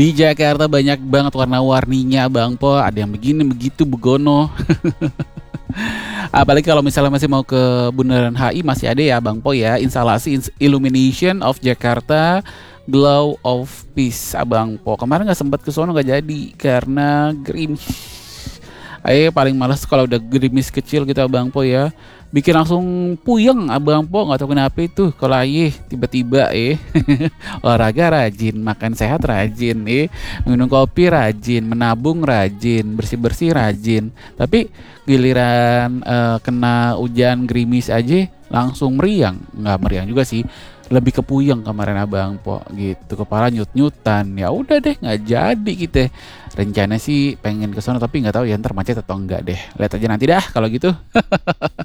Di Jakarta banyak banget warna-warninya Bang Po, ada yang begini begitu begono. Apalagi kalau misalnya masih mau ke Bundaran HI masih ada ya Bang Po ya, instalasi Illumination of Jakarta Glow of Peace Abang Po. Kemarin nggak sempat ke sono, nggak jadi karena gerimis. Paling males kalau udah gerimis kecil gitu Abang Po ya. Bikin langsung puyeng Abang Po, nggak tahu kenapa itu. Kalau tiba-tiba olahraga rajin, makan sehat rajin, minum kopi rajin, menabung rajin, bersih-bersih rajin. Tapi giliran kena hujan gerimis aja langsung meriang. Nggak meriang juga sih, lebih ke puyeng kemarin Abang Po gitu, kepala nyut-nyutan. Ya udah deh, nggak jadi kita. Rencana sih pengen ke sana tapi nggak tahu ya ntar macet atau enggak deh. Lihat aja nanti dah kalau gitu.